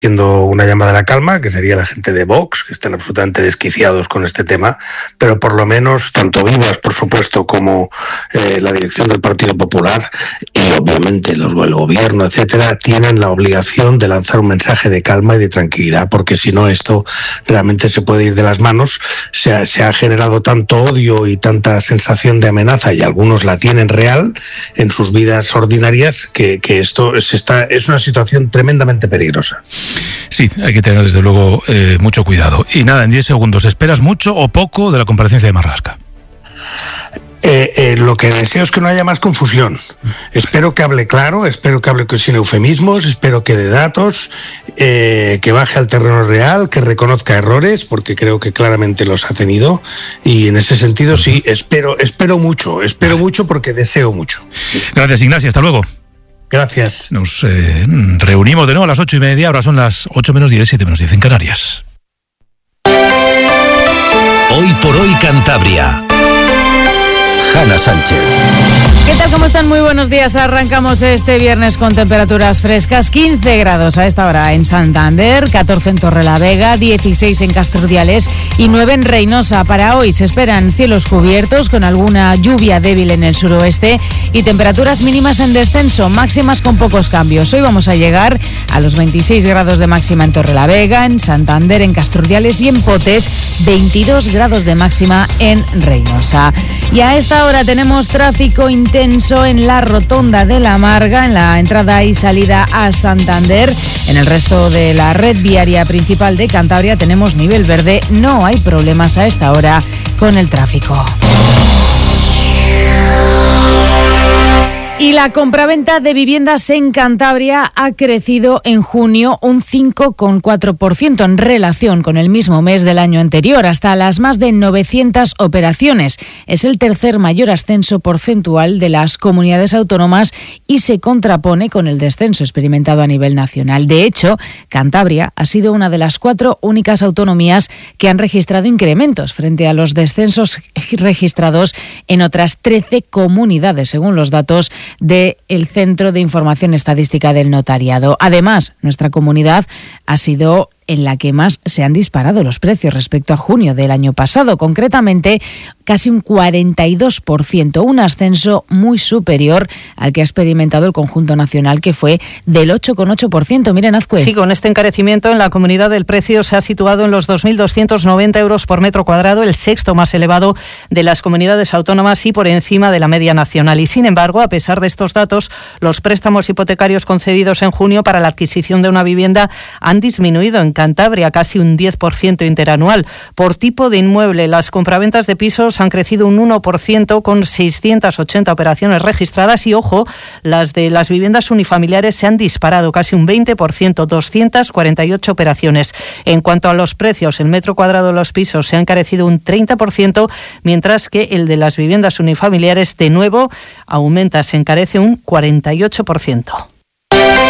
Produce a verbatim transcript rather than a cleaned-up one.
haciendo una llamada a la calma, que sería la gente de Vox, que están absolutamente desquiciados con este tema, pero por lo menos tanto Vivas, por supuesto, como eh, la dirección del Partido Popular y obviamente los, el gobierno, etcétera, tienen la obligación de lanzar un mensaje de calma y de tranquilidad, porque si no esto realmente se puede ir de las manos. Se ha, se ha generado tanto odio y tanta sensación de amenaza, y algunos la tienen real en sus vidas ordinarias, que, que esto se está, es una situación tremendamente peligrosa. Sí, hay que tener desde luego eh, mucho cuidado. Y nada, en diez segundos, ¿esperas mucho o poco de la comparecencia de Marlaska? Eh, eh, lo que deseo es que no haya más confusión. Espero que hable claro, espero que hable sin eufemismos, espero que dé datos, eh, que baje al terreno real, que reconozca errores, porque creo que claramente los ha tenido, y en ese sentido sí, espero, espero mucho, espero mucho porque deseo mucho. Gracias, Ignacio, hasta luego. Gracias. Nos eh, reunimos de nuevo a las ocho y media, ahora son las ocho menos diez, siete menos diez en Canarias. Hoy por hoy Cantabria. Hanna Sánchez. ¿Qué tal? ¿Cómo están? Muy buenos días. Arrancamos este viernes con temperaturas frescas. quince grados a esta hora en Santander, catorce en Torrelavega, dieciséis en Castrurdiales y nueve en Reinosa. Para hoy se esperan cielos cubiertos con alguna lluvia débil en el suroeste y temperaturas mínimas en descenso, máximas con pocos cambios. Hoy vamos a llegar a los veintiséis grados de máxima en Torrelavega, en Santander, en Castrurdiales y en Potes, veintidós grados de máxima en Reinosa. Y a esta hora tenemos tráfico intenso en la rotonda de la Marga, en la entrada y salida a Santander. En el resto de la red viaria principal de Cantabria tenemos nivel verde. No hay problemas a esta hora con el tráfico. Y la compraventa de viviendas en Cantabria ha crecido en junio un cinco coma cuatro por ciento en relación con el mismo mes del año anterior, hasta las más de novecientas operaciones. Es el tercer mayor ascenso porcentual de las comunidades autónomas y se contrapone con el descenso experimentado a nivel nacional. De hecho, Cantabria ha sido una de las cuatro únicas autonomías que han registrado incrementos frente a los descensos registrados en otras trece comunidades, según los datos del Centro de Información Estadística del Notariado. Además, nuestra comunidad ha sido en la que más se han disparado los precios respecto a junio del año pasado, concretamente casi un cuarenta y dos por ciento, un ascenso muy superior al que ha experimentado el conjunto nacional, que fue del ocho coma ocho por ciento. Miren, Azcue. Sí, con este encarecimiento en la comunidad el precio se ha situado en los dos mil doscientos noventa euros por metro cuadrado, el sexto más elevado de las comunidades autónomas y por encima de la media nacional. Y sin embargo, a pesar de estos datos, los préstamos hipotecarios concedidos en junio para la adquisición de una vivienda han disminuido en Cantabria casi un diez por ciento interanual. Por tipo de inmueble, las compraventas de pisos han crecido un uno por ciento con seiscientas ochenta operaciones registradas y, ojo, las de las viviendas unifamiliares se han disparado casi un veinte por ciento, doscientas cuarenta y ocho operaciones. En cuanto a los precios, el metro cuadrado de los pisos se ha encarecido un treinta por ciento, mientras que el de las viviendas unifamiliares de nuevo aumenta, se encarece un cuarenta y ocho por ciento.